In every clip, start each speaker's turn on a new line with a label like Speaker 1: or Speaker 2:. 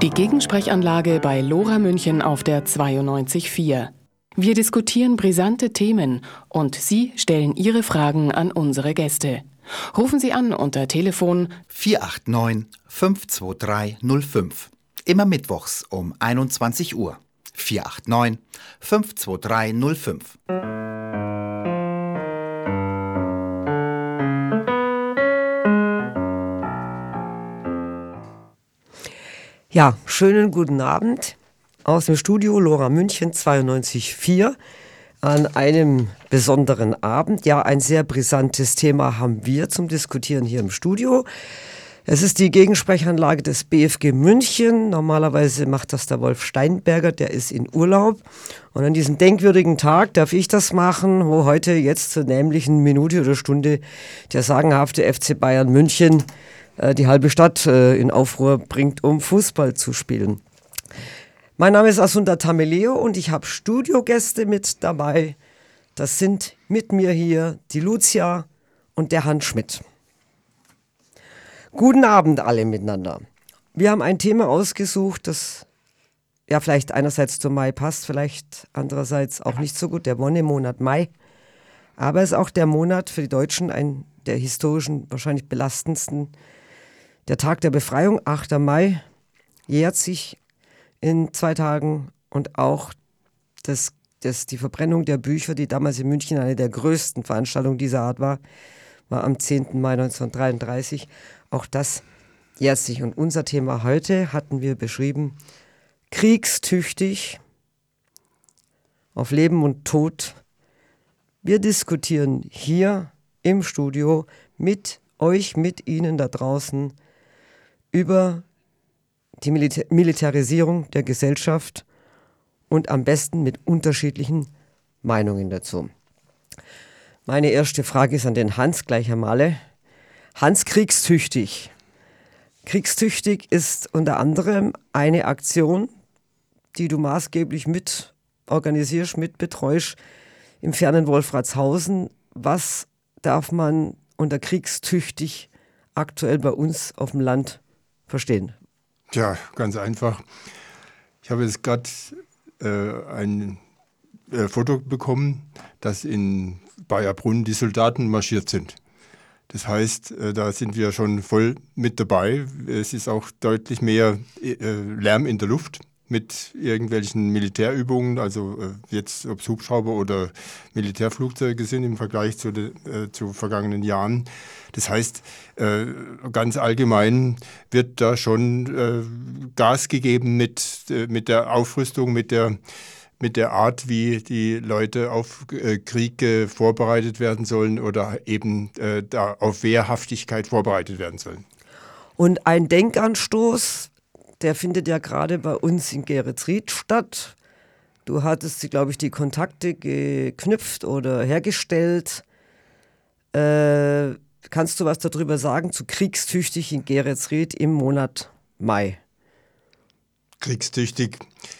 Speaker 1: Die Gegensprechanlage bei LoRa München auf der 92.4. Wir diskutieren brisante Themen und Sie stellen Ihre Fragen an unsere Gäste. Rufen Sie an unter Telefon
Speaker 2: 489 523 05. Immer mittwochs um 21 Uhr. 489 523 05.
Speaker 3: Ja, schönen guten Abend aus dem Studio LoRa München 92.4 an einem besonderen Abend. Ja, ein sehr brisantes Thema haben wir zum Diskutieren hier im Studio. Es ist die Gegensprechanlage des BFG München. Normalerweise macht das der Wolf Steinberger, der ist in Urlaub. Und an diesem denkwürdigen Tag darf ich das machen, wo heute jetzt zur nämlichen Minute oder Stunde der sagenhafte FC Bayern München die halbe Stadt in Aufruhr bringt, um Fußball zu spielen. Mein Name ist Asunda Tameleo und ich habe Studiogäste mit dabei. Das sind mit mir hier die Lucia und der Hans Schmidt. Guten Abend alle miteinander. Wir haben ein Thema ausgesucht, das ja vielleicht einerseits zum Mai passt, vielleicht andererseits auch nicht so gut, der Wonnemonat Mai. Aber es ist auch der Monat für die Deutschen, ein der historischen, wahrscheinlich belastendsten. Der Tag der Befreiung, 8. Mai, jährt sich in 2 Tagen und auch die Verbrennung der Bücher, die damals in München eine der größten Veranstaltungen dieser Art war am 10. Mai 1933. Auch das jährt sich. Und unser Thema heute hatten wir beschrieben, kriegstüchtig, auf Leben und Tod. Wir diskutieren hier im Studio mit euch, mit Ihnen da draußen über die Militarisierung der Gesellschaft und am besten mit unterschiedlichen Meinungen dazu. Meine erste Frage ist an den Hans gleich einmal. Hans, kriegstüchtig. Kriegstüchtig ist unter anderem eine Aktion, die du maßgeblich mit organisierst, mit betreust im fernen Wolfratshausen. Was darf man unter kriegstüchtig aktuell bei uns auf dem Land verstehen?
Speaker 4: Tja, ganz einfach. Ich habe jetzt gerade ein Foto bekommen, dass in Bayerbrunn die Soldaten marschiert sind. Das heißt, da sind wir schon voll mit dabei. Es ist auch deutlich mehr Lärm in der Luft mit irgendwelchen Militärübungen, also jetzt ob es Hubschrauber oder Militärflugzeuge sind im Vergleich zu vergangenen Jahren. Das heißt, ganz allgemein wird da schon Gas gegeben mit der Aufrüstung, mit der Art, wie die Leute auf Krieg vorbereitet werden sollen oder eben da auf Wehrhaftigkeit vorbereitet werden sollen.
Speaker 3: Und ein Denkanstoß, der findet ja gerade bei uns in Geretsried statt. Du hattest, glaube ich, die Kontakte geknüpft oder hergestellt. Kannst du was darüber sagen zu kriegstüchtig in Geretsried im Monat Mai?
Speaker 4: Kriegstüchtig.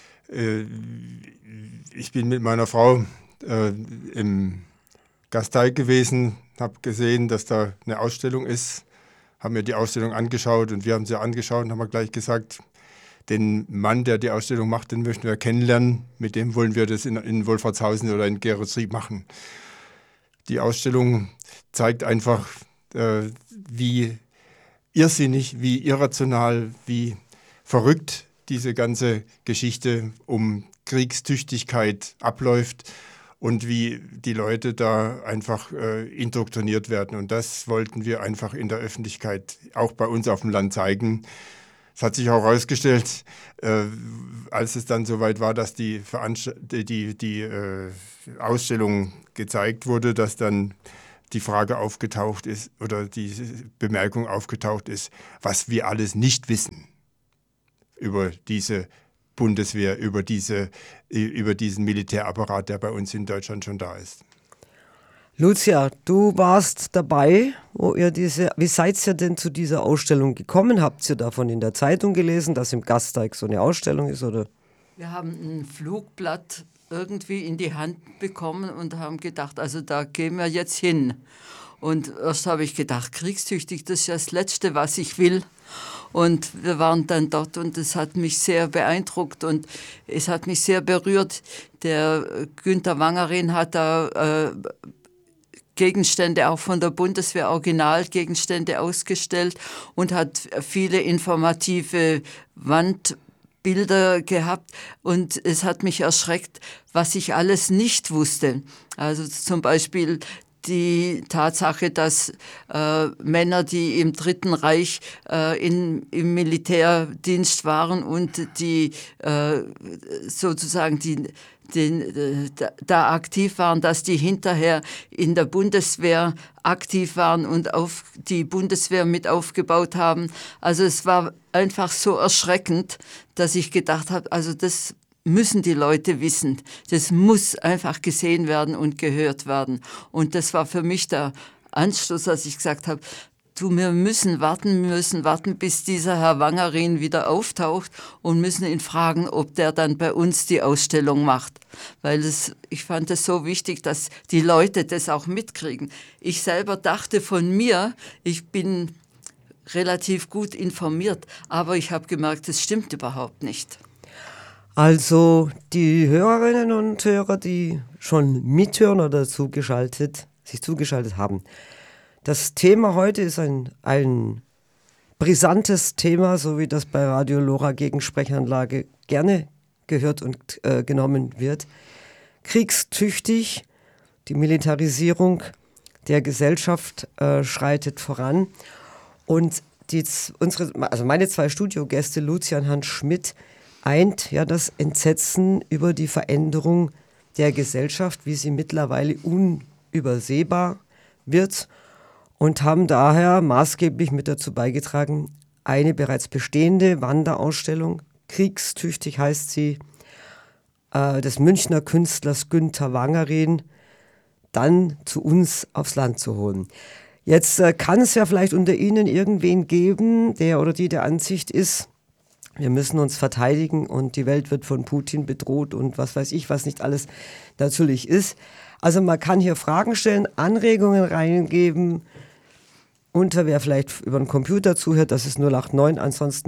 Speaker 4: Ich bin mit meiner Frau im Gasteig gewesen, habe gesehen, dass da eine Ausstellung ist, haben mir die Ausstellung angeschaut und wir haben sie angeschaut und haben gleich gesagt, den Mann, der die Ausstellung macht, den möchten wir kennenlernen, mit dem wollen wir das in Wolfratshausen oder in Geretsried machen. Die Ausstellung zeigt einfach, wie irrsinnig, wie irrational, wie verrückt diese ganze Geschichte um Kriegstüchtigkeit abläuft und wie die Leute da einfach indoktriniert werden. Und das wollten wir einfach in der Öffentlichkeit auch bei uns auf dem Land zeigen. Es hat sich auch herausgestellt, als es dann soweit war, dass die Ausstellung gezeigt wurde, dass dann die Frage aufgetaucht ist oder die Bemerkung aufgetaucht ist, was wir alles nicht wissen über diese Bundeswehr, über diesen Militärapparat, der bei uns in Deutschland schon da ist.
Speaker 3: Lucia, du warst dabei, wie seid ihr denn zu dieser Ausstellung gekommen? Habt ihr davon in der Zeitung gelesen, dass im Gasteig so eine Ausstellung ist, oder?
Speaker 5: Wir haben ein Flugblatt irgendwie in die Hand bekommen und haben gedacht, also da gehen wir jetzt hin. Und erst habe ich gedacht, kriegstüchtig, das ist ja das Letzte, was ich will. Und wir waren dann dort und es hat mich sehr beeindruckt und es hat mich sehr berührt. Der Günther Wangerin hat da Gegenstände auch von der Bundeswehr, Originalgegenstände ausgestellt und hat viele informative Wandbilder gehabt und es hat mich erschreckt, was ich alles nicht wusste. Also zum Beispiel die Tatsache, dass Männer, die im Dritten Reich im Militärdienst waren und die sozusagen da aktiv waren, dass die hinterher in der Bundeswehr aktiv waren und auf die Bundeswehr mit aufgebaut haben. Also es war einfach so erschreckend, dass ich gedacht habe, also das müssen die Leute wissen. Das muss einfach gesehen werden und gehört werden. Und das war für mich der Anstoß, dass ich gesagt habe, wir müssen warten, bis dieser Herr Wangerin wieder auftaucht und müssen ihn fragen, ob der dann bei uns die Ausstellung macht. Weil ich fand es so wichtig, dass die Leute das auch mitkriegen. Ich selber dachte von mir, ich bin relativ gut informiert, aber ich habe gemerkt, das stimmt überhaupt nicht.
Speaker 3: Also die Hörerinnen und Hörer, die schon mithören oder sich zugeschaltet haben. Das Thema heute ist ein brisantes Thema, so wie das bei Radio Lora Gegensprechanlage gerne gehört und genommen wird. Kriegstüchtig, die Militarisierung der Gesellschaft schreitet voran. Und meine zwei Studiogäste, Lucian Hans Schmidt, eint ja das Entsetzen über die Veränderung der Gesellschaft, wie sie mittlerweile unübersehbar wird und haben daher maßgeblich mit dazu beigetragen, eine bereits bestehende Wanderausstellung, kriegstüchtig heißt sie, des Münchner Künstlers Günther Wangerin, dann zu uns aufs Land zu holen. Jetzt kann es ja vielleicht unter Ihnen irgendwen geben, der oder die der Ansicht ist, wir müssen uns verteidigen und die Welt wird von Putin bedroht und was weiß ich, was nicht alles natürlich ist. Also man kann hier Fragen stellen, Anregungen reingeben. Wer vielleicht über den Computer zuhört, das ist 089, ansonsten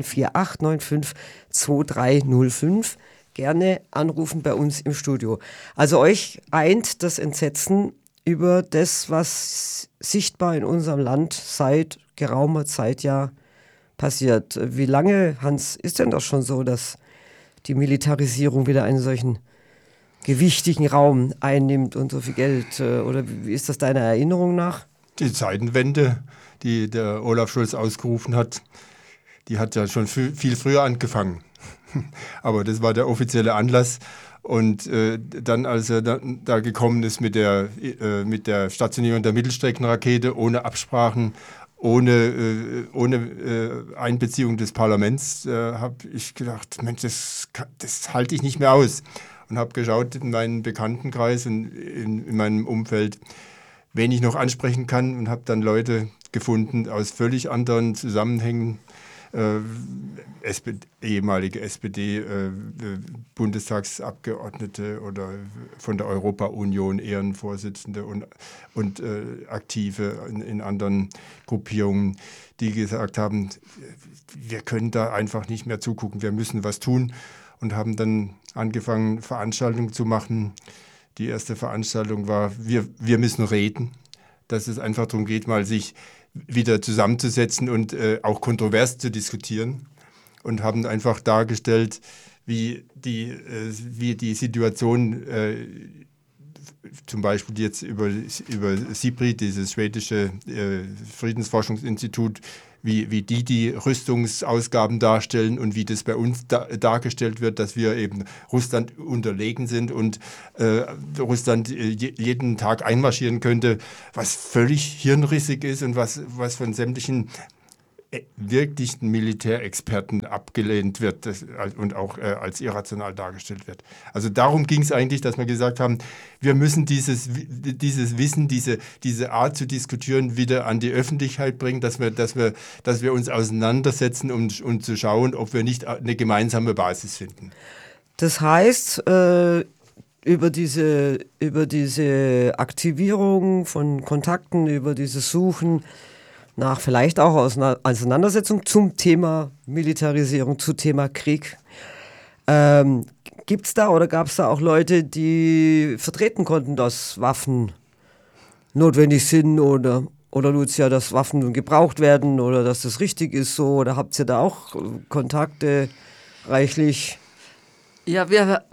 Speaker 3: 48952305. Gerne anrufen bei uns im Studio. Also euch eint das Entsetzen über das, was sichtbar in unserem Land seit geraumer Zeit ja passiert. Wie lange, Hans, ist denn das schon so, dass die Militarisierung wieder einen solchen gewichtigen Raum einnimmt und so viel Geld? Oder wie ist das deiner Erinnerung nach?
Speaker 4: Die Zeitenwende, die der Olaf Scholz ausgerufen hat, die hat ja schon viel früher angefangen. Aber das war der offizielle Anlass. Und dann, als er da gekommen ist mit der Stationierung der Mittelstreckenrakete, ohne Absprachen, ohne Einbeziehung des Parlaments, habe ich gedacht, Mensch, das halte ich nicht mehr aus. Und habe geschaut in meinem Bekanntenkreis und in meinem Umfeld, wen ich noch ansprechen kann, und habe dann Leute gefunden aus völlig anderen Zusammenhängen, ehemalige SPD-Bundestagsabgeordnete oder von der Europa-Union Ehrenvorsitzende und Aktive in anderen Gruppierungen, die gesagt haben, wir können da einfach nicht mehr zugucken, wir müssen was tun, und haben dann angefangen, Veranstaltungen zu machen. Die erste Veranstaltung war, wir müssen reden, dass es einfach darum geht, mal sich wieder zusammenzusetzen und auch kontrovers zu diskutieren, und haben einfach dargestellt, wie die Situation zum Beispiel jetzt über SIPRI, dieses schwedische Friedensforschungsinstitut, wie die Rüstungsausgaben darstellen und wie das bei uns dargestellt wird, dass wir eben Russland unterlegen sind und Russland jeden Tag einmarschieren könnte, was völlig hirnrissig ist und was von sämtlichen wirklichen Militärexperten abgelehnt wird und auch als irrational dargestellt wird. Also darum ging es eigentlich, dass wir gesagt haben, wir müssen dieses Wissen, diese Art zu diskutieren, wieder an die Öffentlichkeit bringen, dass wir uns auseinandersetzen, um zu schauen, ob wir nicht eine gemeinsame Basis finden.
Speaker 3: Das heißt, über diese Aktivierung von Kontakten, über dieses Suchen nach vielleicht auch aus einer Auseinandersetzung zum Thema Militarisierung, zum Thema Krieg. Gibt es da oder gab es da auch Leute, die vertreten konnten, dass Waffen notwendig sind oder Lucia, dass Waffen gebraucht werden oder dass das richtig ist so? Oder habt ihr da auch Kontakte reichlich?
Speaker 5: Ja,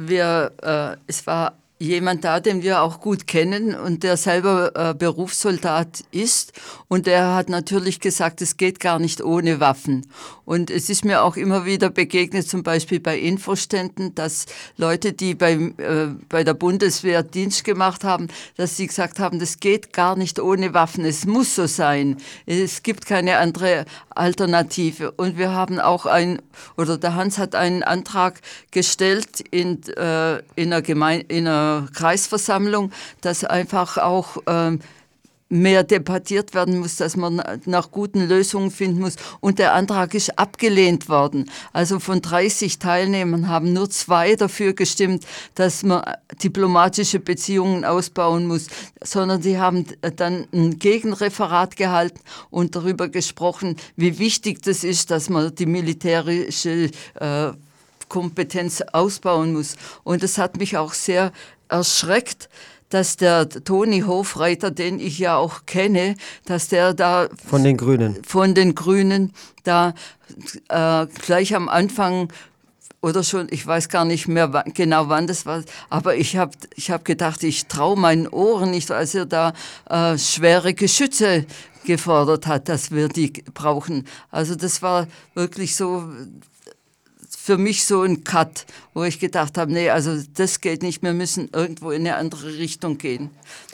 Speaker 5: es war jemand da, den wir auch gut kennen und der selber Berufssoldat ist, und der hat natürlich gesagt, es geht gar nicht ohne Waffen. Und es ist mir auch immer wieder begegnet, zum Beispiel bei Infoständen, dass Leute, die bei der Bundeswehr Dienst gemacht haben, dass sie gesagt haben, das geht gar nicht ohne Waffen, es muss so sein, es gibt keine andere Alternative. Und wir haben auch der Hans hat einen Antrag gestellt in einer Kreisversammlung, dass einfach auch mehr debattiert werden muss, dass man nach guten Lösungen finden muss. Und der Antrag ist abgelehnt worden. Also von 30 Teilnehmern haben nur 2 dafür gestimmt, dass man diplomatische Beziehungen ausbauen muss, sondern sie haben dann ein Gegenreferat gehalten und darüber gesprochen, wie wichtig das ist, dass man die militärische Kompetenz ausbauen muss. Und das hat mich auch sehr erschreckt, dass der Toni Hofreiter, den ich ja auch kenne, dass der da von den Grünen da gleich am Anfang oder schon, ich weiß gar nicht mehr genau wann das war, aber ich hab gedacht, ich traue meinen Ohren nicht, als er da schwere Geschütze gefordert hat, dass wir die brauchen. Also das war wirklich so für mich so ein Cut, wo ich gedacht habe, nee, also das geht nicht, wir müssen irgendwo in eine andere Richtung gehen.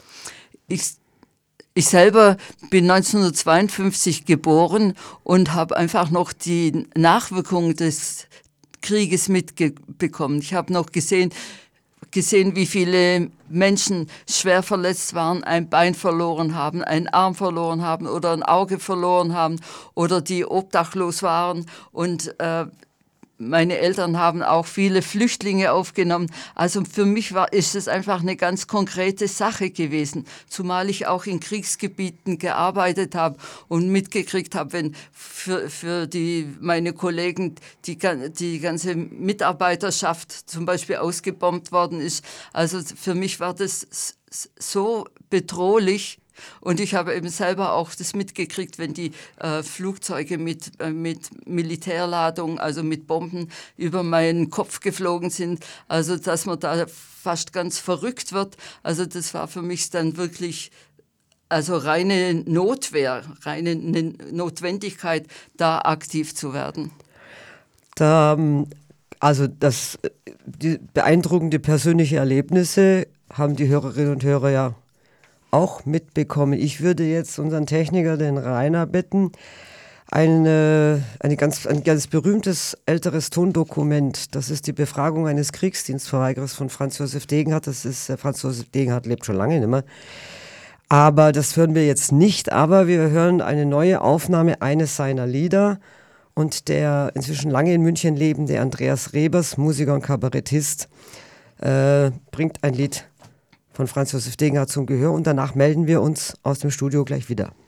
Speaker 5: Ich selber bin 1952 geboren und habe einfach noch die Nachwirkungen des Krieges mitbekommen. Ich habe noch gesehen, wie viele Menschen schwer verletzt waren, ein Bein verloren haben, einen Arm verloren haben oder ein Auge verloren haben oder die obdachlos waren, und meine Eltern haben auch viele Flüchtlinge aufgenommen. Also für mich ist es einfach eine ganz konkrete Sache gewesen, zumal ich auch in Kriegsgebieten gearbeitet habe und mitgekriegt habe, wenn für meine Kollegen die ganze Mitarbeiterschaft zum Beispiel ausgebombt worden ist. Also für mich war das so bedrohlich. Und ich habe eben selber auch das mitgekriegt, wenn die Flugzeuge mit Militärladung, also mit Bomben über meinen Kopf geflogen sind, also dass man da fast ganz verrückt wird. Also das war für mich dann wirklich reine Notwehr, reine Notwendigkeit, da aktiv zu werden.
Speaker 3: Die beeindruckende persönliche Erlebnisse haben die Hörerinnen und Hörer ja auch mitbekommen. Ich würde jetzt unseren Techniker, den Rainer, bitten, ein ganz berühmtes älteres Tondokument, das ist die Befragung eines Kriegsdienstverweigerers von Franz Josef Degenhardt. Franz Josef Degenhardt lebt schon lange nicht mehr. Aber das hören wir jetzt nicht, aber wir hören eine neue Aufnahme eines seiner Lieder, und der inzwischen lange in München lebende Andreas Rebers, Musiker und Kabarettist, bringt ein Lied von Franz Josef Degenhardt zum Gehör, und danach melden wir uns aus dem Studio gleich wieder.